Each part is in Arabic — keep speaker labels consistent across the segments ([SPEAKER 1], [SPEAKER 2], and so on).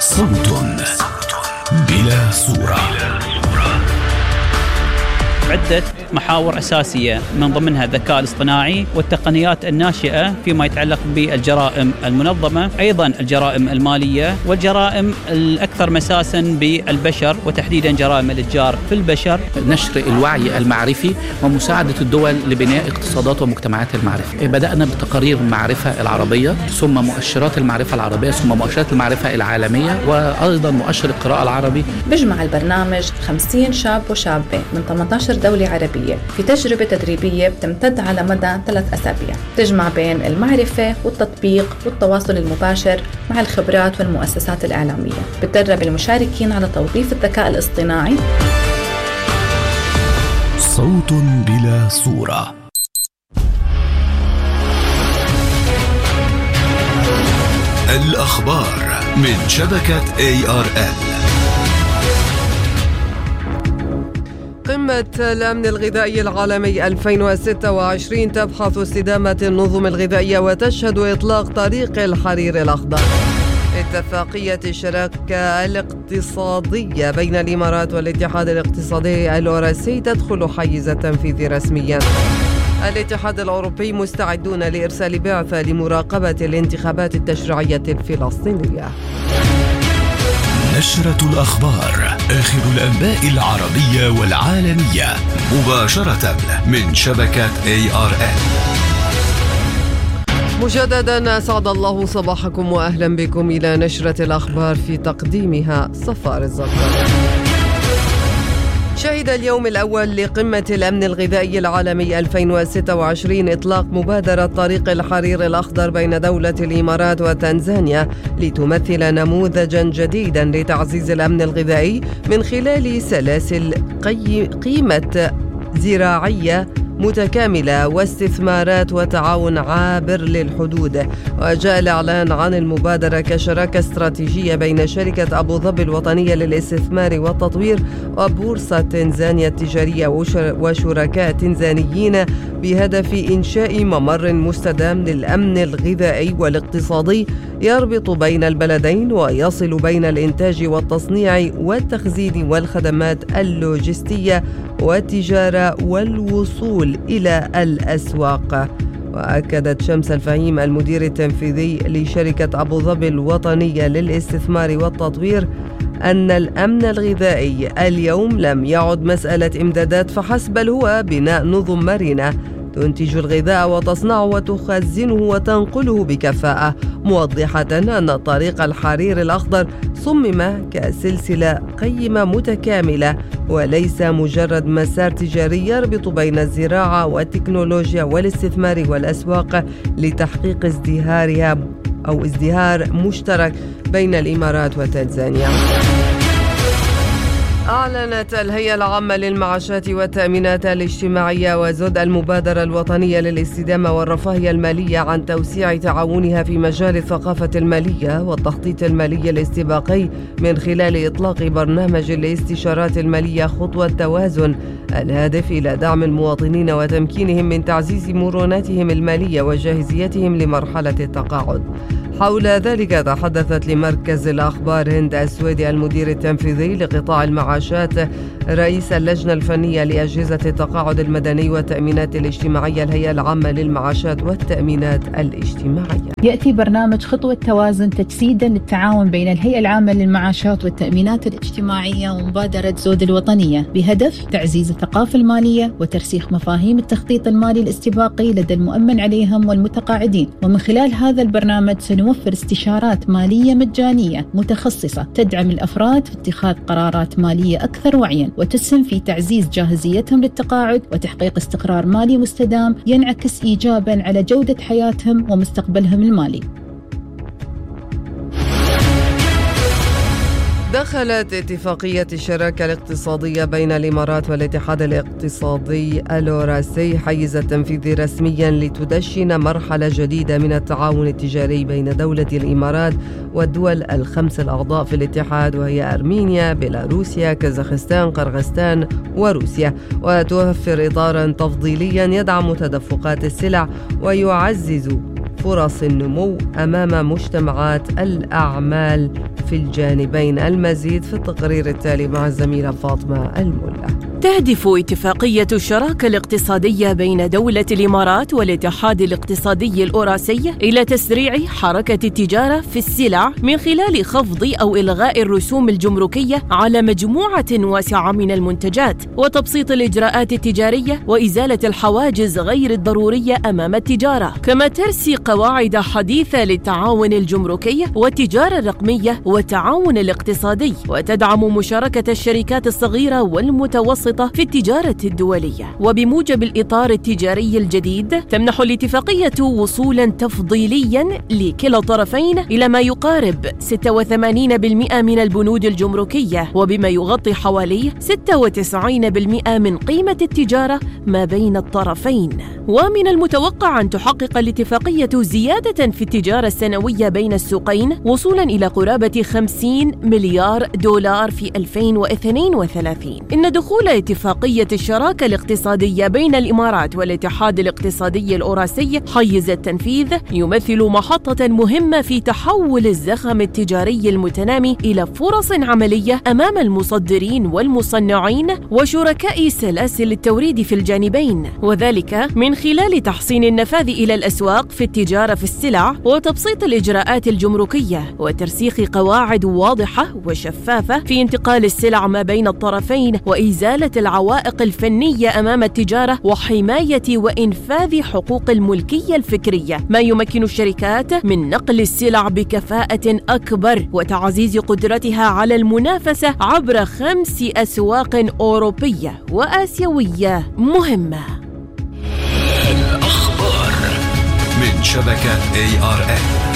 [SPEAKER 1] صوت بلا صورة.
[SPEAKER 2] عدة محاور أساسية من ضمنها الذكاء الاصطناعي والتقنيات الناشئة فيما يتعلق بالجرائم المنظمة، أيضا الجرائم المالية والجرائم الأكثر مساسا بالبشر وتحديدا جرائم الإتجار في البشر.
[SPEAKER 3] نشر الوعي المعرفي ومساعدة الدول لبناء اقتصادات ومجتمعات المعرفة. بدأنا بتقارير المعرفة العربية، ثم مؤشرات المعرفة العربية، ثم مؤشرات المعرفة العالمية، وأيضا مؤشر القراءة العربي.
[SPEAKER 4] بيجمع البرنامج 50 شاب وشابة من 18 دولة عربية في تجربة تدريبية بتمتد على مدى 3 أسابيع، تجمع بين المعرفة والتطبيق والتواصل المباشر مع الخبرات والمؤسسات الإعلامية. بتدرب المشاركين على توظيف الذكاء الاصطناعي.
[SPEAKER 1] صوت بلا صورة. الأخبار من شبكة ARL.
[SPEAKER 5] قمة الأمن الغذائي العالمي 2026 تبحث استدامة النظم الغذائية وتشهد إطلاق طريق الحرير الأخضر. اتفاقية الشراكة الاقتصادية بين الإمارات والاتحاد الاقتصادي الأوراسي تدخل حيز التنفيذ رسميا. الاتحاد الأوروبي مستعدون لإرسال بعثة لمراقبة الانتخابات التشريعية الفلسطينية.
[SPEAKER 1] نشرة الأخبار، آخر الأنباء العربية والعالمية مباشرة من شبكة ARL.
[SPEAKER 5] مجددا أسعد الله صباحكم وأهلا بكم إلى نشرة الأخبار في تقديمها صفار الزهراء. شهد اليوم الأول لقمة الأمن الغذائي العالمي 2026 إطلاق مبادرة طريق الحرير الأخضر بين دولة الإمارات وتنزانيا لتمثل نموذجا جديدا لتعزيز الأمن الغذائي من خلال سلاسل قيمة زراعية متكاملة واستثمارات وتعاون عابر للحدود. وجاء الإعلان عن المبادرة كشراكة استراتيجية بين شركة أبو ظبي الوطنية للاستثمار والتطوير وبورصة تنزانيا التجارية وشركاء تنزانيين بهدف إنشاء ممر مستدام للأمن الغذائي والاقتصادي يربط بين البلدين ويصل بين الإنتاج والتصنيع والتخزين والخدمات اللوجستية والتجارة والوصول إلى الأسواق. وأكدت شمس الفهيم المدير التنفيذي لشركة أبو ظبي الوطنية للاستثمار والتطوير أن الأمن الغذائي اليوم لم يعد مسألة إمدادات فحسب، بل هو بناء نظم مرنة تنتج الغذاء وتصنعه وتخزنه وتنقله بكفاءة، موضحة أن طريق الحرير الأخضر صمم كسلسلة قيمة متكاملة وليس مجرد مسار تجاري يربط بين الزراعة والتكنولوجيا والاستثمار والأسواق لتحقيق ازدهار مشترك بين الإمارات وتنزانيا. أعلنت الهيئة العامة للمعاشات والتأمينات الاجتماعية وزد المبادرة الوطنية للاستدامة والرفاهية المالية عن توسيع تعاونها في مجال الثقافة المالية والتخطيط المالي الاستباقي من خلال إطلاق برنامج الاستشارات المالية خطوة توازن، الهادف إلى دعم المواطنين وتمكينهم من تعزيز مروناتهم المالية وجاهزيتهم لمرحلة التقاعد. حول ذلك تحدثت لمركز الأخبار هند السويدي المدير التنفيذي لقطاع المعاشات رئيس اللجنة الفنية لأجهزة التقاعد المدني والتأمينات الاجتماعية الهيئة العامة للمعاشات والتأمينات الاجتماعية.
[SPEAKER 6] يأتي برنامج خطوة توازن تجسيدا للتعاون بين الهيئة العامة للمعاشات والتأمينات الاجتماعية ومبادرة زود الوطنية بهدف تعزيز الثقافة المالية وترسيخ مفاهيم التخطيط المالي الاستباقي لدى المؤمن عليهم والمتقاعدين. ومن خلال هذا البرنامج سنوفر استشارات مالية مجانية متخصصة تدعم الأفراد في اتخاذ قرارات مالية أكثر وعيا وتسهم في تعزيز جاهزيتهم للتقاعد وتحقيق استقرار مالي مستدام ينعكس إيجابا على جودة حياتهم ومستقبلهم المالي.
[SPEAKER 5] دخلت اتفاقية الشراكة الاقتصادية بين الإمارات والاتحاد الاقتصادي الأوراسي حيز التنفيذ رسميا لتدشن مرحلة جديدة من التعاون التجاري بين دولة الإمارات والدول الخمس الأعضاء في الاتحاد، وهي أرمينيا، بيلاروسيا، كازاخستان، قرغستان وروسيا، وتوفر إطارا تفضيليا يدعم تدفقات السلع ويعزز فرص النمو أمام مجتمعات الأعمال في الجانبين. المزيد في التقرير التالي مع الزميلة فاطمة الملا.
[SPEAKER 7] تهدف اتفاقية الشراكة الاقتصادية بين دولة الإمارات والاتحاد الاقتصادي الأوراسي إلى تسريع حركة التجارة في السلع من خلال خفض أو إلغاء الرسوم الجمركية على مجموعة واسعة من المنتجات، وتبسيط الإجراءات التجارية وإزالة الحواجز غير الضرورية أمام التجارة، كما ترسي قواعد حديثة للتعاون الجمركي والتجارة الرقمية والتعاون الاقتصادي، وتدعم مشاركة الشركات الصغيرة والمتوسطة في التجارة الدولية. وبموجب الإطار التجاري الجديد تمنح الاتفاقية وصولا تفضيليا لكلا الطرفين إلى ما يقارب 86% من البنود الجمركية، وبما يغطي حوالي 96% من قيمة التجارة ما بين الطرفين. ومن المتوقع أن تحقق الاتفاقية زيادة في التجارة السنوية بين السوقين وصولا إلى قرابة 50 مليار دولار في 2032. إن دخول اتفاقية الشراكة الاقتصادية بين الإمارات والاتحاد الاقتصادي الأوراسي حيز التنفيذ يمثل محطة مهمة في تحول الزخم التجاري المتنامي إلى فرص عملية أمام المصدرين والمصنعين وشركاء سلاسل التوريد في الجانبين، وذلك من خلال تحسين النفاذ إلى الأسواق في التجارة في السلع وتبسيط الإجراءات الجمركية وترسيخ قواعد واضحة وشفافة في انتقال السلع ما بين الطرفين وإزالة العوائق الفنية أمام التجارة وحماية وإنفاذ حقوق الملكية الفكرية، ما يمكن الشركات من نقل السلع بكفاءة أكبر وتعزيز قدرتها على المنافسة عبر 5 أسواق أوروبية وآسيوية مهمة.
[SPEAKER 1] الأخبار من شبكة ARN.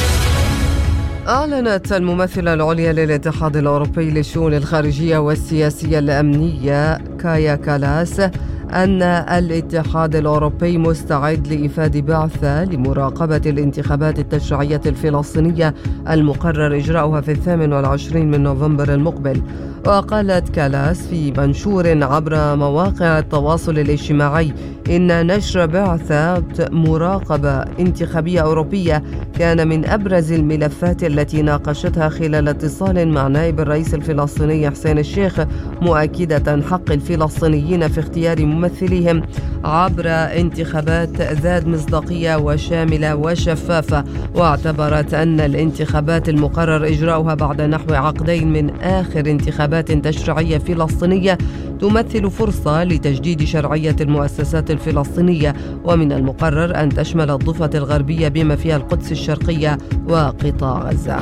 [SPEAKER 5] أعلنت الممثلة العليا للاتحاد الأوروبي للشؤون الخارجية والسياسية الأمنية كايا كالاس أن الاتحاد الأوروبي مستعد لإيفاد بعثة لمراقبة الانتخابات التشريعية الفلسطينية المقرر إجراؤها في 28 من نوفمبر المقبل. وقالت كالاس في منشور عبر مواقع التواصل الاجتماعي إن نشر بعثة مراقبة انتخابية أوروبية كان من أبرز الملفات التي ناقشتها خلال اتصال مع نائب الرئيس الفلسطيني حسين الشيخ، مؤكدة حق الفلسطينيين في اختيار ممثليهم عبر انتخابات ذات مصداقية وشاملة وشفافة. واعتبرت أن الانتخابات المقرر إجراؤها بعد نحو عقدين من آخر انتخابات تشريعية فلسطينية تمثل فرصة لتجديد شرعية المؤسسات الفلسطينية، ومن المقرر أن تشمل الضفة الغربية بما فيها القدس الشرقية وقطاع غزة.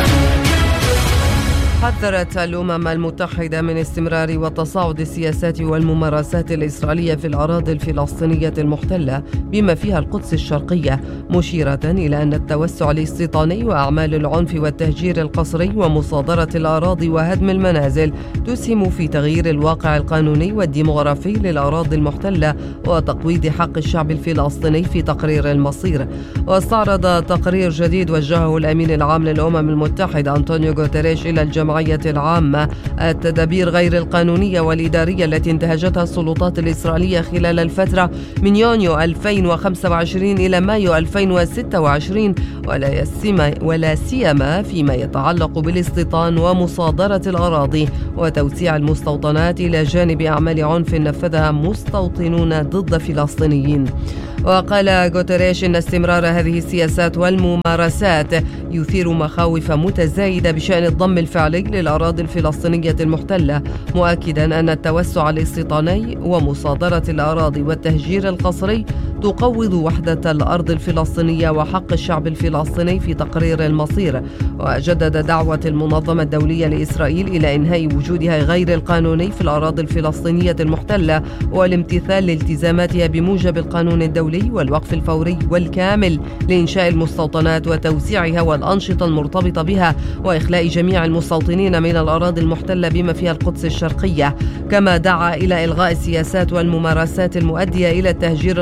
[SPEAKER 5] حذرت الأمم المتحدة من استمرار وتصاعد السياسات والممارسات الإسرائيلية في الأراضي الفلسطينية المحتلة بما فيها القدس الشرقية، مشيرة إلى أن التوسع الاستيطاني وأعمال العنف والتهجير القسري ومصادرة الأراضي وهدم المنازل تسهم في تغيير الواقع القانوني والديمغرافي للأراضي المحتلة وتقويض حق الشعب الفلسطيني في تقرير المصير. واستعرض تقرير جديد وجهه الأمين العام للأمم المتحدة أنطونيو غوتيريش إلى الجمعية العامة التدابير غير القانونية والإدارية التي انتهجتها السلطات الإسرائيلية خلال الفترة من يونيو 2025 إلى مايو 2026، ولا سيما فيما يتعلق بالاستيطان ومصادرة الأراضي وتوسيع المستوطنات إلى جانب أعمال عنف نفذها مستوطنون ضد فلسطينيين. وقال غوتيريش إن استمرار هذه السياسات والممارسات يثير مخاوف متزايدة بشأن الضم الفعلي للأراضي الفلسطينية المحتلة، مؤكدا أن التوسع الاستيطاني ومصادرة الأراضي والتهجير القسري تقوض وحدة الأرض الفلسطينية وحق الشعب الفلسطيني في تقرير المصير. وجدد دعوة المنظمة الدولية لإسرائيل إلى إنهاء وجودها غير القانوني في الأراضي الفلسطينية المحتلة والامتثال لالتزاماتها بموجب القانون الدولي والوقف الفوري والكامل لإنشاء المستوطنات وتوسيعها والأنشطة المرتبطة بها وإخلاء جميع المستوطنين من الأراضي المحتلة بما فيها القدس الشرقية. كما دعا إلى إلغاء السياسات والممارسات المؤدية إلى التهجير القسري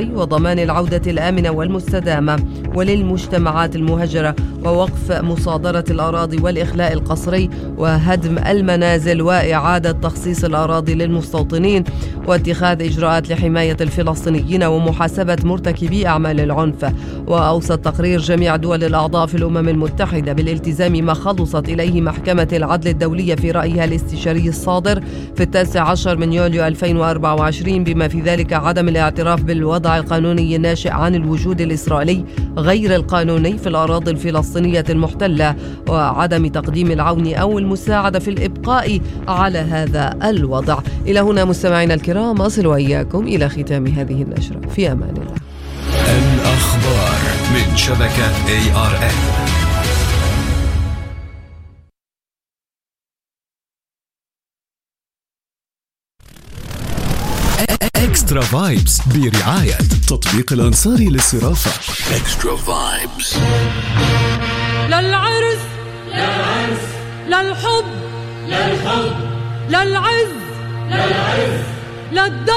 [SPEAKER 5] وضمان العودة الآمنة والمستدامة وللمجتمعات المهجرة، ووقف مصادرة الأراضي والإخلاء القسري وهدم المنازل وإعادة تخصيص الأراضي للمستوطنين، واتخاذ إجراءات لحماية الفلسطينيين ومحاسبة مرتكبي أعمال العنف. وأوصى التقرير جميع دول الأعضاء في الأمم المتحدة بالالتزام ما خلصت إليه محكمة العدل الدولية في رأيها الاستشاري الصادر في 19 من يوليو 2024، بما في ذلك عدم الاعتراف بالوضع القانوني الناشئ عن الوجود الإسرائيلي غير القانوني في الأراضي الفلسطينية المحتلة، وعدم تقديم العون أو المساعدة في الإبقاء على هذا الوضع. إلى هنا مستمعينا الكرام أصل وإياكم إلى ختام هذه النشرة، في أمان الله.
[SPEAKER 1] الأخبار من شبكة ARN. اكسترا فايبس برعاية تطبيق الأنصاري للصرافة. اكسترا فايبس.
[SPEAKER 8] للعرس للعرس، للحب للحب، للعز للعز، للدار